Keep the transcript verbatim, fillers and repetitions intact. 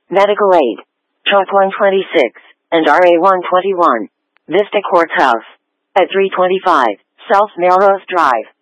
Medical Aid, Truck one twenty-six, and R A one twenty-one. Vista Courthouse, at three twenty-five, South Melrose Drive.